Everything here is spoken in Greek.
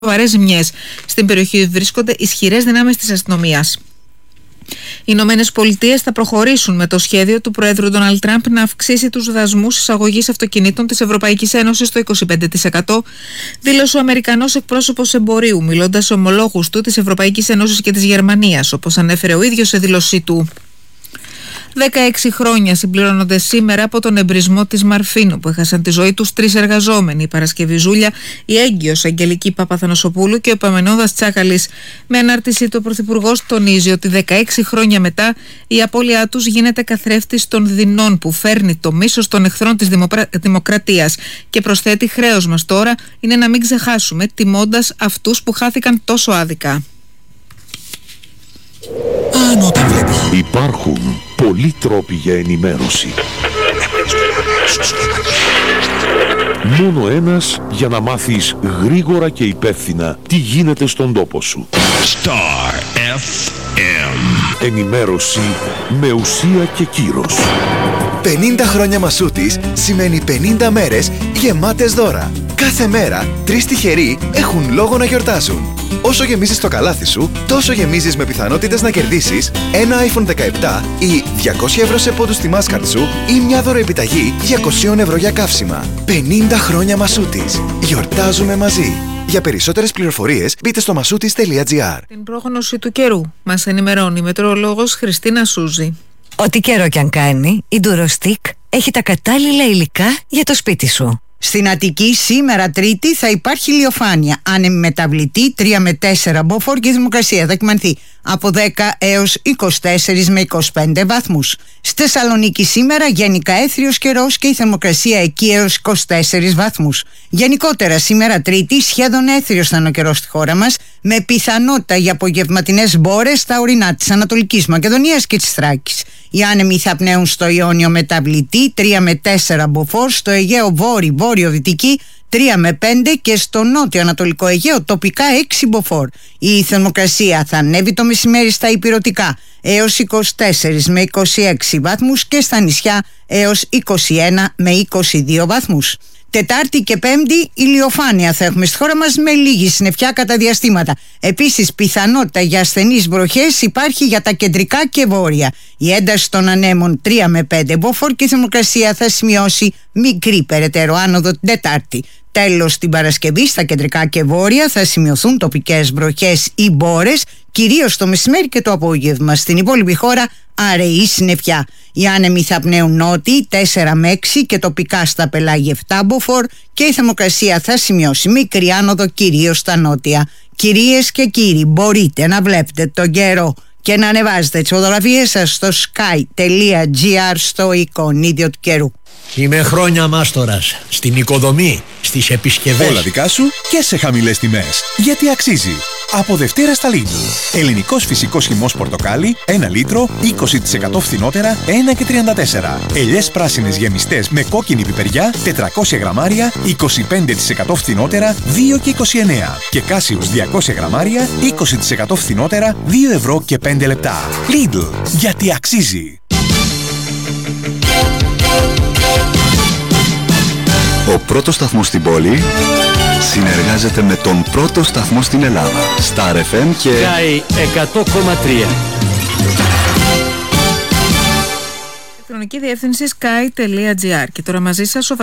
σοβαρές ζημιές. Στην περιοχή βρίσκονται ισχυρές δυνάμεις της αστυνομίας. Οι Ηνωμένες Πολιτείες θα προχωρήσουν με το σχέδιο του Προέδρου Ντόναλντ Τραμπ να αυξήσει τους δασμούς εισαγωγής αυτοκινήτων της Ευρωπαϊκής Ένωσης στο 25%, δήλωσε ο Αμερικανός εκπρόσωπος εμπορίου, μιλώντας σε ομολόγους του της Ευρωπαϊκής Ένωσης και της Γερμανίας, όπως ανέφερε ο ίδιος σε δήλωσή του. 16 χρόνια συμπληρώνονται σήμερα από τον εμπρισμό της Μαρφίνου, που έχασαν τη ζωή τους 3 εργαζόμενοι: η Παρασκευή Ζούλια, η έγκυος Αγγελική Παπαθανασοπούλου και ο Επαμενώδας Τσάκαλης. Με ανάρτησή του, ο Πρωθυπουργός τονίζει ότι 16 χρόνια μετά η απώλειά τους γίνεται καθρέφτης των δεινών που φέρνει το μίσος των εχθρών της δημοκρατίας, και προσθέτει: χρέος μας τώρα είναι να μην ξεχάσουμε, τιμώντας αυτούς που χάθηκαν τόσο άδικα. Υπάρχουν πολλοί τρόποι για ενημέρωση. Μόνο ένας για να μάθεις γρήγορα και υπεύθυνα τι γίνεται στον τόπο σου. Star FM. Ενημέρωση με ουσία και κύρος. 50 χρόνια Μασούτης σημαίνει 50 μέρες γεμάτες δώρα. Κάθε μέρα 3 τυχεροί έχουν λόγο να γιορτάζουν. Όσο γεμίζεις το καλάθι σου, τόσο γεμίζεις με πιθανότητες να κερδίσεις ένα iPhone 17 ή 200 ευρώ σε πόντους στη Mastercard σου ή μια δωροεπιταγή 200 ευρώ για καύσιμα. 50 χρόνια Μασούτης. Γιορτάζουμε μαζί. Για περισσότερες πληροφορίες μπείτε στο masoutis.gr. Την πρόγνωση του καιρού μας ενημερώνει η μετεωρολόγος Χριστίνα Σούζη. Ό,τι καιρό κι αν κάνει, η Durostick έχει τα κατάλληλα υλικά για το σπίτι σου. Στην Αττική σήμερα Τρίτη θα υπάρχει ηλιοφάνεια, άνεμη μεταβλητή 3 με 4 μποφόρ και η θερμοκρασία θα κυμανθεί από 10 έως 24 με 25 βαθμούς. Στη Θεσσαλονίκη σήμερα γενικά έθριος καιρός και η θερμοκρασία εκεί έως 24 βαθμούς. Γενικότερα σήμερα Τρίτη σχεδόν έθριος θα είναι ο καιρός στη χώρα μας, με πιθανότητα για απογευματινές μπόρες στα ορεινά της Ανατολικής Μακεδονίας και της Θράκης. Οι άνεμοι θα πνέουν στο Ιόνιο μεταβλητή 3 με 4 μποφόρ, στο Αιγαίο βόρειο-δυτική 3 με 5 και στο νότιο-ανατολικό Αιγαίο τοπικά 6 μποφόρ. Η θερμοκρασία θα ανέβει το μεσημέρι στα ηπειρωτικά έως 24 με 26 βαθμούς και στα νησιά έως 21 με 22 βαθμούς. Τετάρτη και Πέμπτη ηλιοφάνεια θα έχουμε στη χώρα μας με λίγη συννεφιά κατά διαστήματα. Επίσης πιθανότητα για ασθενείς βροχές υπάρχει για τα κεντρικά και βόρεια. Η ένταση των ανέμων 3 με 5 μποφόρ και η θερμοκρασία θα σημειώσει μικρή περαιτέρω άνοδο την Τετάρτη. Τέλος, την Παρασκευή στα κεντρικά και βόρεια θα σημειωθούν τοπικές βροχές ή μπόρες, κυρίως το μεσημέρι και το απόγευμα. Στην υπόλοιπη χώρα αραιή συννεφιά. Οι άνεμοι θα πνέουν νότιοι 4 με 6 και τοπικά στα πελάγια 7 μποφόρ και η θερμοκρασία θα σημειώσει μικρή άνοδο κυρίως στα νότια. Κυρίες και κύριοι, μπορείτε να βλέπετε τον καιρό και να ανεβάζετε τις φωτογραφίες σας στο sky.gr στο εικονίδιο του καιρού. Είμαι χρόνια μάστορας στην οικοδομή, στις επισκευές. Όλα δικά σου και σε χαμηλές τιμές. Γιατί αξίζει. Από Δευτέρα στα Lidl. Ελληνικός φυσικός χυμός πορτοκάλι, 1 λίτρο, 20% φθηνότερα, 1,34. Ελιές πράσινες γεμιστές με κόκκινη πιπεριά, 400 γραμμάρια, 25% φθηνότερα, 2,29. Και κάσιους 200 γραμμάρια, 20% φθηνότερα, 2 ευρώ και 5 λεπτά. Lidl. Γιατί αξίζει. Ο πρώτος σταθμός στην πόλη συνεργάζεται με τον πρώτο σταθμό στην Ελλάδα. Star FM και Sky 100,3. Ηλεκτρονική διεύθυνση sky.gr. Και τώρα μαζί σας ο